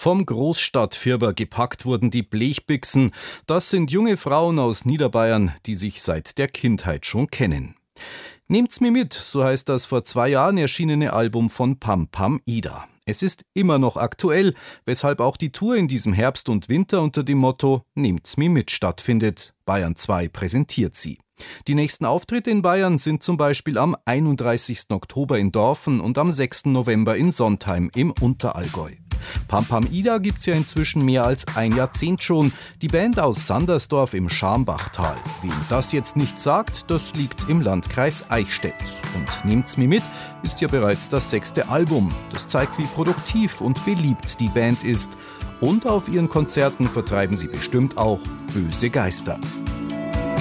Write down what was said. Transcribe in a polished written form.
Vom Großstadtfirber gepackt wurden die Blechbixen. Das sind junge Frauen aus Niederbayern, die sich seit der Kindheit schon kennen. Nehmt's mir mit, so heißt das vor 2 Jahren erschienene Album von Pam Pam Ida. Es ist immer noch aktuell, weshalb auch die Tour in diesem Herbst und Winter unter dem Motto Nehmt's mir mit stattfindet. Bayern 2 präsentiert sie. Die nächsten Auftritte in Bayern sind zum Beispiel am 31. Oktober in Dorfen und am 6. November in Sontheim im Unterallgäu. Pam Pam Ida gibt's ja inzwischen mehr als ein Jahrzehnt schon. Die Band aus Sandersdorf im Schambachtal. Wem das jetzt nicht sagt, das liegt im Landkreis Eichstätt. Und Nehmt's mir mit ist ja bereits das 6. Album. Das zeigt, wie produktiv und beliebt die Band ist. Und auf ihren Konzerten vertreiben sie bestimmt auch böse Geister.